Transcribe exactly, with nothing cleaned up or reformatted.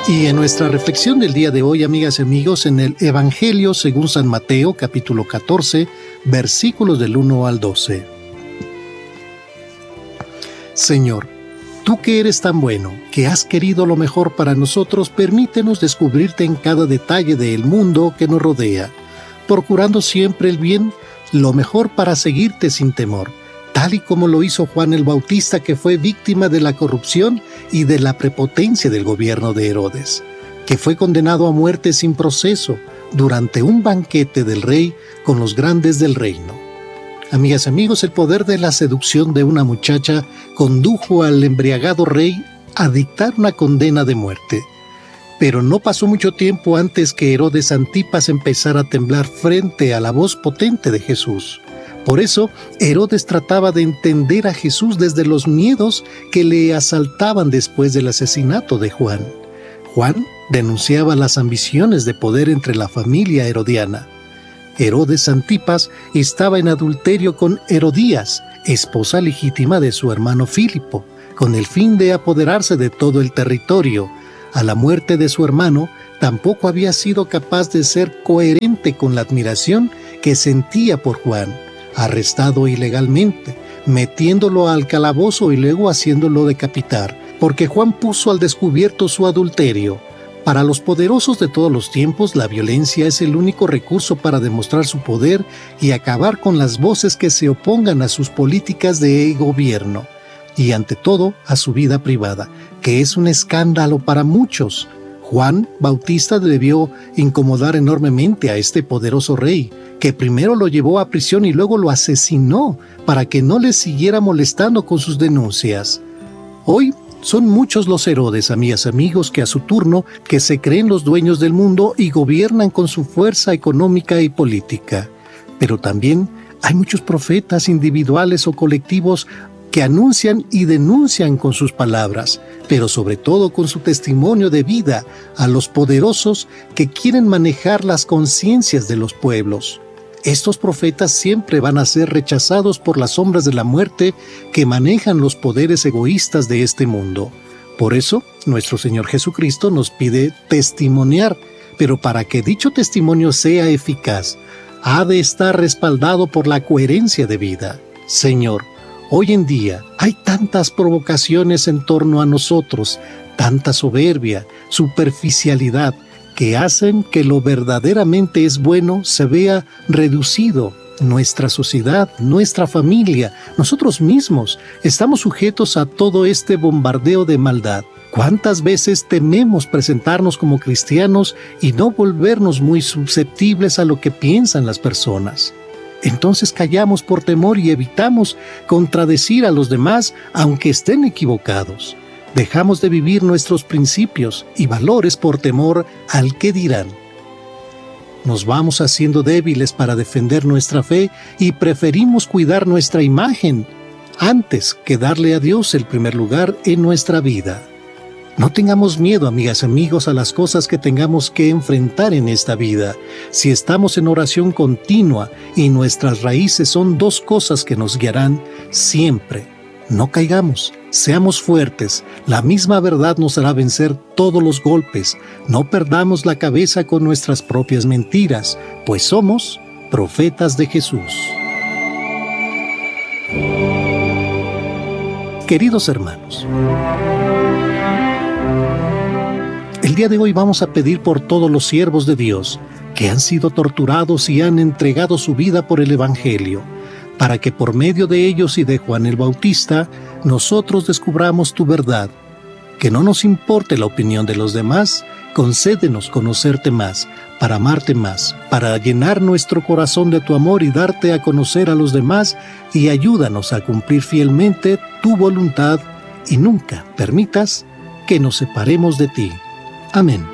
Y en nuestra reflexión del día de hoy, amigas y amigos, en el Evangelio según San Mateo, capítulo catorce, versículos del uno al doce. Señor, tú que eres tan bueno, que has querido lo mejor para nosotros, permítenos descubrirte en cada detalle del mundo que nos rodea, procurando siempre el bien, lo mejor para seguirte sin temor, tal y como lo hizo Juan el Bautista, que fue víctima de la corrupción y de la prepotencia del gobierno de Herodes, que fue condenado a muerte sin proceso durante un banquete del rey con los grandes del reino. Amigas y amigos, el poder de la seducción de una muchacha condujo al embriagado rey a dictar una condena de muerte. Pero no pasó mucho tiempo antes que Herodes Antipas empezara a temblar frente a la voz potente de Jesús. Por eso, Herodes trataba de entender a Jesús desde los miedos que le asaltaban después del asesinato de Juan. Juan denunciaba las ambiciones de poder entre la familia herodiana. Herodes Antipas estaba en adulterio con Herodías, esposa legítima de su hermano Filipo, con el fin de apoderarse de todo el territorio. A la muerte de su hermano, tampoco había sido capaz de ser coherente con la admiración que sentía por Juan, arrestado ilegalmente, metiéndolo al calabozo y luego haciéndolo decapitar, porque Juan puso al descubierto su adulterio. Para los poderosos de todos los tiempos, la violencia es el único recurso para demostrar su poder y acabar con las voces que se opongan a sus políticas de gobierno, y ante todo a su vida privada, que es un escándalo para muchos. Juan Bautista debió incomodar enormemente a este poderoso rey, que primero lo llevó a prisión y luego lo asesinó para que no le siguiera molestando con sus denuncias. Hoy son muchos los Herodes, amigas y amigos, que a su turno que se creen los dueños del mundo y gobiernan con su fuerza económica y política. Pero también hay muchos profetas individuales o colectivos que anuncian y denuncian con sus palabras, pero sobre todo con su testimonio de vida a los poderosos que quieren manejar las conciencias de los pueblos. Estos profetas siempre van a ser rechazados por las sombras de la muerte que manejan los poderes egoístas de este mundo. Por eso, nuestro Señor Jesucristo nos pide testimoniar, pero para que dicho testimonio sea eficaz, ha de estar respaldado por la coherencia de vida. Señor, hoy en día hay tantas provocaciones en torno a nosotros, tanta soberbia, superficialidad, que hacen que lo verdaderamente es bueno se vea reducido. Nuestra sociedad, nuestra familia, nosotros mismos, estamos sujetos a todo este bombardeo de maldad. ¿Cuántas veces tememos presentarnos como cristianos y no volvernos muy susceptibles a lo que piensan las personas? Entonces callamos por temor y evitamos contradecir a los demás aunque estén equivocados. Dejamos de vivir nuestros principios y valores por temor al qué dirán. Nos vamos haciendo débiles para defender nuestra fe y preferimos cuidar nuestra imagen antes que darle a Dios el primer lugar en nuestra vida. No tengamos miedo, amigas y amigos, a las cosas que tengamos que enfrentar en esta vida. Si estamos en oración continua y nuestras raíces son dos cosas que nos guiarán siempre. No caigamos, seamos fuertes, la misma verdad nos hará vencer todos los golpes. No perdamos la cabeza con nuestras propias mentiras, pues somos profetas de Jesús. Queridos hermanos, el día de hoy vamos a pedir por todos los siervos de Dios que han sido torturados y han entregado su vida por el Evangelio, para que por medio de ellos y de Juan el Bautista, nosotros descubramos tu verdad. Que no nos importe la opinión de los demás, concédenos conocerte más, para amarte más, para llenar nuestro corazón de tu amor y darte a conocer a los demás, y ayúdanos a cumplir fielmente tu voluntad, y nunca permitas que nos separemos de ti. Amén.